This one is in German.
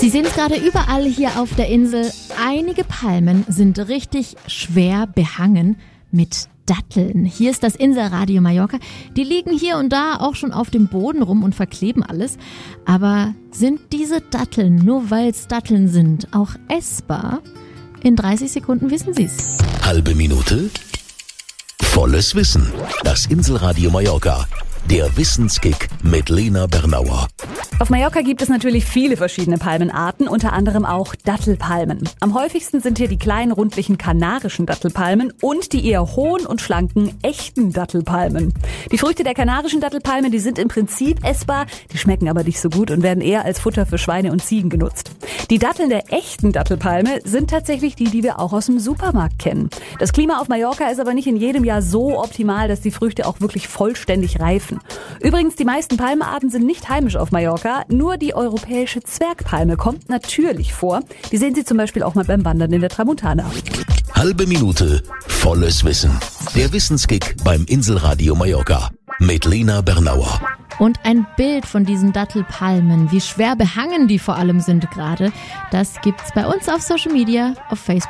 Sie sehen es gerade überall hier auf der Insel. Einige Palmen sind richtig schwer behangen mit Datteln. Hier ist das Inselradio Mallorca. Die liegen hier und da auch schon auf dem Boden rum und verkleben alles. Aber sind diese Datteln, nur weil es Datteln sind, auch essbar? In 30 Sekunden wissen Sie es. Halbe Minute. Volles Wissen. Das Inselradio Mallorca. Der Wissenskick mit Lena Bernauer. Auf Mallorca gibt es natürlich viele verschiedene Palmenarten, unter anderem auch Dattelpalmen. Am häufigsten sind hier die kleinen, rundlichen kanarischen Dattelpalmen und die eher hohen und schlanken, echten Dattelpalmen. Die Früchte der kanarischen Dattelpalme, die sind im Prinzip essbar, die schmecken aber nicht so gut und werden eher als Futter für Schweine und Ziegen genutzt. Die Datteln der echten Dattelpalme sind tatsächlich die wir auch aus dem Supermarkt kennen. Das Klima auf Mallorca ist aber nicht in jedem Jahr so optimal, dass die Früchte auch wirklich vollständig reifen. Übrigens, die meisten Palmenarten sind nicht heimisch auf Mallorca, nur die europäische Zwergpalme kommt natürlich vor. Die sehen Sie zum Beispiel auch mal beim Wandern in der Tramontana. Halbe Minute. Volles Wissen. Der Wissenskick beim Inselradio Mallorca mit Lena Bernauer. Und ein Bild von diesen Dattelpalmen, wie schwer behangen die vor allem sind gerade, das gibt's bei uns auf Social Media, auf Facebook.